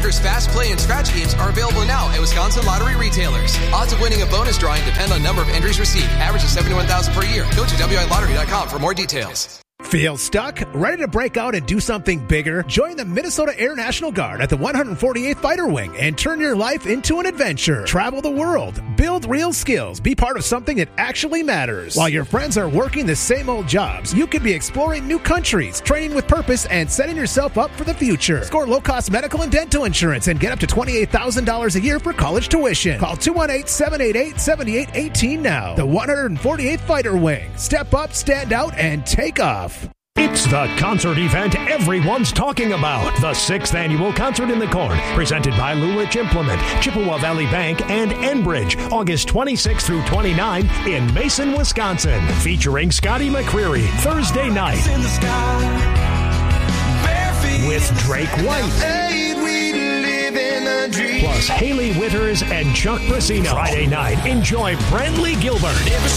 Rogers Fast Play and Scratch games are available now at Wisconsin Lottery retailers. Odds of winning a bonus drawing depend on number of entries received. Average is 71,000 per year. Go to WILottery.com for more details. Feel stuck? Ready to break out and do something bigger? Join the Minnesota Air National Guard at the 148th Fighter Wing and turn your life into an adventure. Travel the world, build real skills, be part of something that actually matters. While your friends are working the same old jobs, you could be exploring new countries, training with purpose, and setting yourself up for the future. Score low-cost medical and dental insurance and get up to $28,000 a year for college tuition. Call 218-788-7818 now. The 148th Fighter Wing. Step up, stand out, and take off. It's the concert event everyone's talking about. The 6th Annual Concert in the Corn, presented by Lulich Implement, Chippewa Valley Bank, and Enbridge, August 26 through 29 in Mason, Wisconsin. Featuring Scotty McCreery, Thursday night. With Drake White. Plus Haley Withers and Chuck Brasino. Friday night, enjoy Brantley Gilbert.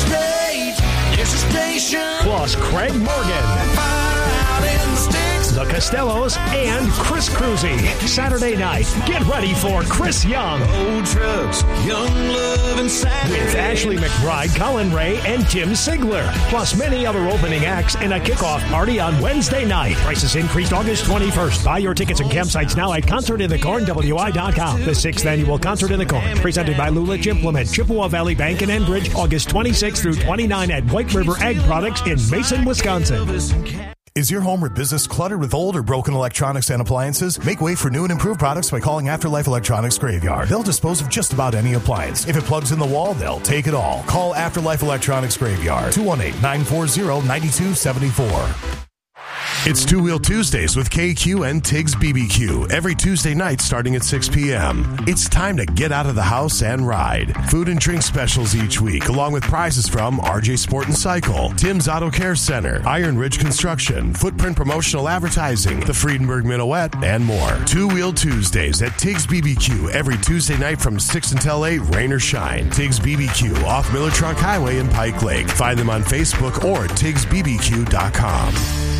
Plus Craig Morgan, the Costellos, and Chris Cruzy. Saturday night, get ready for Chris Young. Old trucks, young love and with Ashley McBride, Colin Ray, and Tim Sigler. Plus many other opening acts and a kickoff party on Wednesday night. Prices increased August 21st. Buy your tickets and campsites now at concertinthecornwi.com. The 6th Annual Concert in the Corn, presented by Lulich Implement, Chippewa Valley Bank, and Enbridge, August 26 through 29 at White River Ag Products in Mason, Wisconsin. Is your home or business cluttered with old or broken electronics and appliances? Make way for new and improved products by calling Afterlife Electronics Graveyard. They'll dispose of just about any appliance. If it plugs in the wall, they'll take it all. Call Afterlife Electronics Graveyard, 218-940-9274. It's Two Wheel Tuesdays with KQ and Tiggs BBQ every Tuesday night starting at 6 p.m. It's time to get out of the house and ride. Food and drink specials each week, along with prizes from RJ Sport and Cycle, Tim's Auto Care Center, Iron Ridge Construction, Footprint Promotional Advertising, the Friedenberg Minuet, and more. Two Wheel Tuesdays at Tiggs BBQ every Tuesday night from 6 until 8, rain or shine. Tiggs BBQ off Miller Trunk Highway in Pike Lake. Find them on Facebook or TiggsBBQ.com.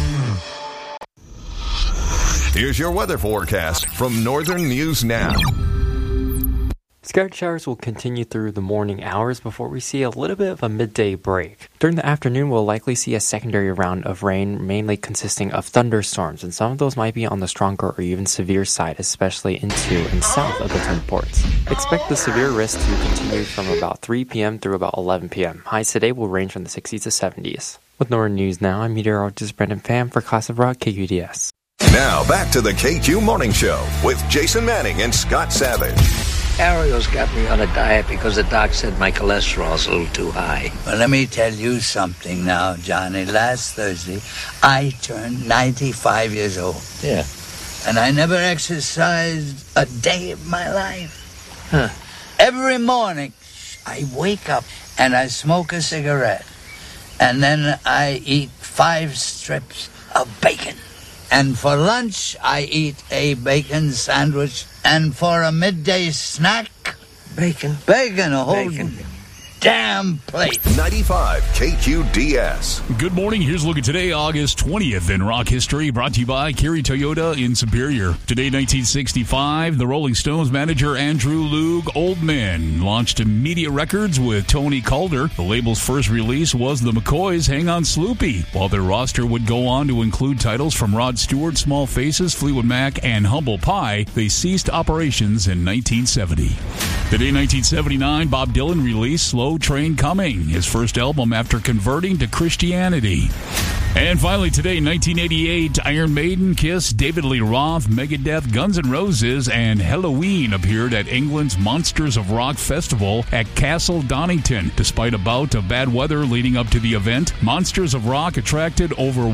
Here's your weather forecast from Northern News Now. Scattered showers will continue through the morning hours before we see a little bit of a midday break. During the afternoon, we'll likely see a secondary round of rain, mainly consisting of thunderstorms, and some of those might be on the stronger or even severe side, especially into and south of the Twin Ports. Expect the severe risk to continue from about 3 p.m. through about 11 p.m. Highs today will range from the 60s to 70s. With Northern News Now, I'm meteorologist Brendan Pham for Classic Rock KQDS. Now, back to the KQ Morning Show with Jason Manning and Scott Savage. Ariel's got me on a diet because the doc said my cholesterol's a little too high. Well, let me tell you something now, Johnny. Last Thursday, I turned 95 years old. Yeah. And I never exercised a day of my life. Huh. Every morning, I wake up and I smoke a cigarette. And then I eat 5 strips of bacon. And for lunch, I eat a bacon sandwich. And for a midday snack, Bacon, a whole damn plate. 95 KQDS. Good morning. Here's a look at today, August 20th in rock history, brought to you by Kerry Toyota in Superior. Today, 1965, the Rolling Stones manager Andrew Loog Oldman launched Immediate Records with Tony Calder. The label's first release was the McCoys' Hang On Sloopy, while their roster would go on to include titles from Rod Stewart, Small Faces, Fleetwood Mac, and Humble Pie. They ceased operations in 1970. Today, 1979, Bob Dylan released Slow Train Coming, his first album after converting to Christianity. And finally today, 1988, Iron Maiden, Kiss, David Lee Roth, Megadeth, Guns N' Roses, and Helloween appeared at England's Monsters of Rock Festival at Castle Donington. Despite a bout of bad weather leading up to the event, Monsters of Rock attracted over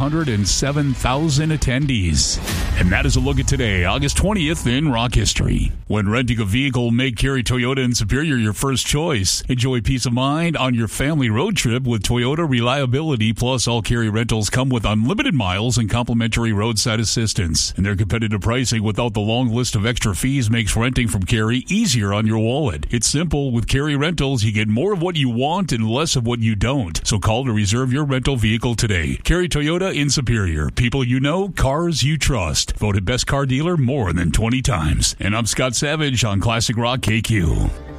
107,000 attendees. And that is a look at today, August 20th in rock history. When renting a vehicle, make Kerry Toyota in Superior your first choice. Enjoy peace of mind on your family road trip with Toyota reliability plus all Kerry rentals come with unlimited miles and complimentary roadside assistance. And their competitive pricing without the long list of extra fees makes renting from Carey easier on your wallet. It's simple. With Carey Rentals, you get more of what you want and less of what you don't. So call to reserve your rental vehicle today. Carey Toyota in Superior. People you know, cars you trust. Voted best car dealer more than 20 times. And I'm Scott Savage on Classic Rock KQ.